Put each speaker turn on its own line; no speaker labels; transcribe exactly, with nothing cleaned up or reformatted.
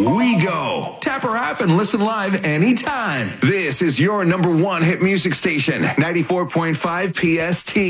we go. Tap our app and listen live anytime. This is your number one hit music station, ninety-four point five P S T.